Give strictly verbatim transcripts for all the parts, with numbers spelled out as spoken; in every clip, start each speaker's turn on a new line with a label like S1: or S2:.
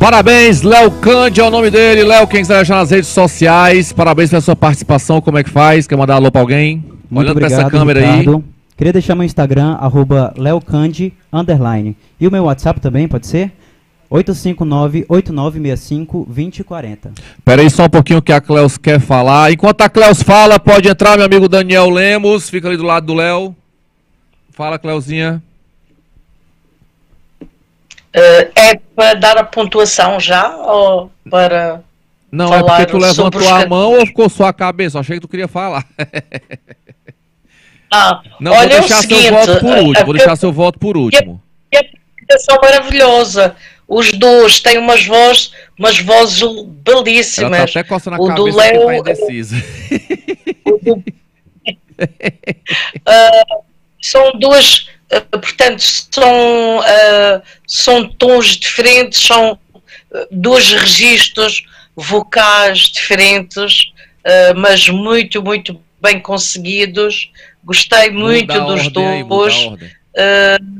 S1: Parabéns, Léo Cândido é o nome dele. Léo, quem quiser achar nas redes sociais, parabéns pela sua participação, como é que faz? Quer mandar alô pra alguém?
S2: Muito
S1: Olhando
S2: obrigado,
S1: pra essa câmera
S2: Ricardo.
S1: aí.
S2: Queria deixar meu Instagram, arroba leocandi, underline. E o meu WhatsApp também, pode ser? oito cinco nove, oito nove seis cinco, dois zero quatro zero.
S1: Pera aí só um pouquinho que a Cleus quer falar. Enquanto a Cleus fala, pode entrar meu amigo Daniel Lemos, fica ali do lado do Léo. Fala, Cleuzinha.
S3: Uh, é para dar a pontuação já ou para
S1: Não,
S3: falar
S1: é porque tu levantou
S3: os...
S1: a mão ou ficou só a cabeça? Eu achei que tu queria falar.
S3: Ah,
S1: não,
S3: olha,
S1: vou deixar
S3: é o
S1: seu
S3: seguinte,
S1: voto por último.
S3: a,
S1: Vou deixar seu voto por último.
S3: E a apresentação maravilhosa. Os dois têm umas vozes, umas vozes belíssimas.
S1: Ela tá até coçando a
S3: o
S1: cabeça
S3: do Léo,
S1: porque tá indecisa.
S3: O do... uh, são duas, uh, portanto, são, uh, são tons diferentes, são uh, dois registros vocais diferentes, uh, mas muito, muito bem conseguidos. Gostei muito dos dois. Aí, uh,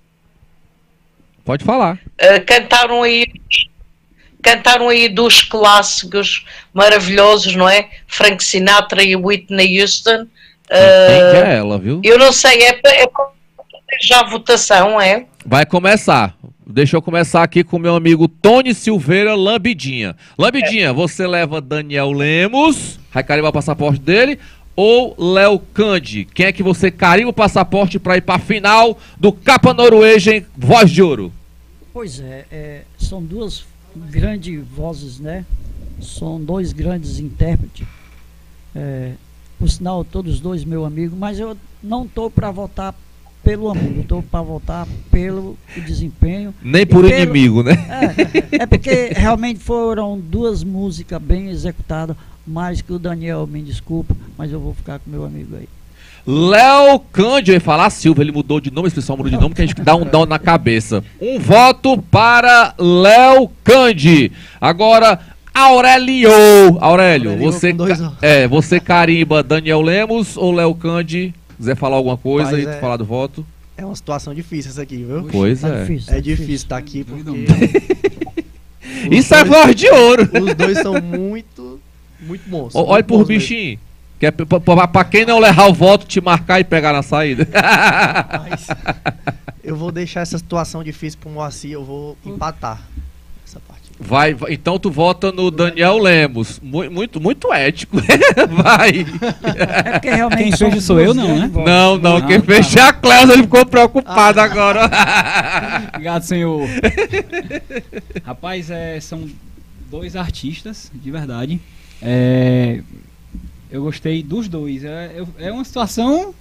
S1: Pode falar.
S3: Uh, cantaram aí cantaram aí dois clássicos maravilhosos, não é? Frank Sinatra e Whitney Houston.
S1: Uh, é ela, viu?
S3: Eu não sei, é para é já a votação, é?
S1: Vai começar. Deixa eu começar aqui com meu amigo Tony Silveira Lambidinha. Lambidinha, é. Você leva Daniel Lemos, vai carimbar o passaporte dele, ou Léo Cândido? Quem é que você carimba o passaporte para ir para a final do Capa Noruega Voz de Ouro?
S4: Pois é, é, são duas grandes vozes, né? São dois grandes intérpretes. É, por sinal, todos dois meu amigo, mas eu não estou para votar pelo amigo, estou para votar pelo desempenho.
S1: Nem por
S4: pelo,
S1: inimigo, né?
S4: É, é porque realmente foram duas músicas bem executadas, mais que o Daniel, me desculpa, mas eu vou ficar com meu amigo aí.
S1: Léo Cândido, eu ia falar Silva, ele mudou de nome, a expressão mudou de nome, que a gente dá um down na cabeça. Um voto para Léo Cândido. Agora, Aurelio. Aurélio, Aurelio você, é, você carimba Daniel Lemos ou Léo Cândido? Quiser falar alguma coisa e é, falar do voto?
S5: É uma situação difícil essa aqui, viu?
S1: Pois
S4: tá
S1: é.
S4: Difícil, tá
S5: é difícil estar tá aqui porque...
S1: Isso dois, é voz de ouro.
S5: Os dois são muito, muito bons.
S1: Olha muito por bichinho. Que é pra, pra, pra quem não levar o voto, te marcar e pegar na saída.
S5: Mas eu vou deixar essa situação difícil pro Moacir, eu vou empatar essa parte.
S1: Vai, vai, então tu vota no Daniel Lemos. Muito, muito, muito ético. Vai.
S4: É
S2: quem fez sou eu, não, né?
S1: Não, não. Ah, quem tá. fez é a Cléudia, ele ficou preocupado ah. agora.
S6: Obrigado, senhor. Rapaz, é, são dois artistas, de verdade. É... Eu gostei dos dois. É, é uma situação.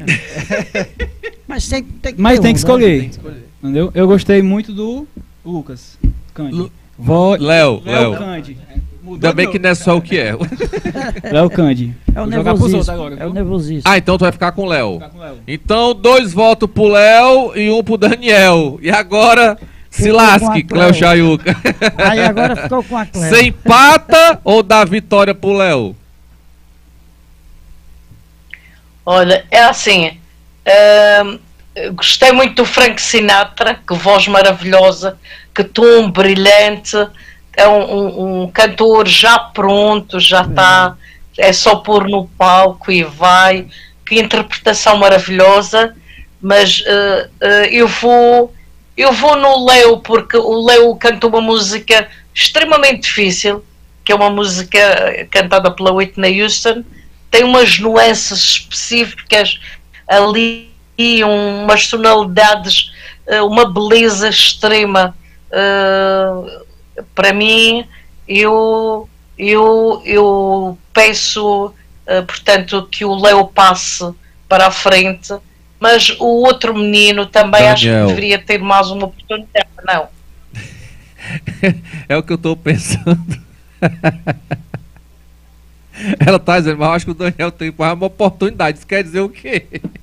S4: Mas tem, tem que,
S6: Mas tem
S4: um,
S6: que escolher. Tem que escolher. Entendeu? Eu gostei muito do Lucas Cândido.
S1: Vo... Léo, Léo.
S6: Cândido.
S1: Ainda bem que não é só o que é.
S6: Léo Cândido.
S4: É o nervosismo. Agora, é o nervosismo.
S1: Ah, então tu vai ficar com o Léo. Então, dois votos pro Léo e um pro Daniel. E agora, se lasque, Cléo Chayuca.
S4: Aí agora ficou com a Cléo.
S1: Você empata ou dá vitória pro Léo?
S3: Olha, é assim, uh, gostei muito do Frank Sinatra, que voz maravilhosa, que tom brilhante, é um, um, um cantor já pronto, já está, é só pôr no palco e vai, que interpretação maravilhosa, mas uh, uh, eu vou eu vou no Léo, porque o Léo cantou uma música extremamente difícil, que é uma música cantada pela Whitney Houston. Tem umas nuances específicas ali, umas tonalidades, uma beleza extrema. Uh, para mim, eu, eu, eu peço, uh, portanto, que o Léo passe para a frente, mas o outro menino também Daniel. Acho que deveria ter mais uma oportunidade, não?
S1: É o que eu estou pensando. Ela tá dizendo, mas eu acho que o Daniel tem uma oportunidade. Isso quer dizer o quê?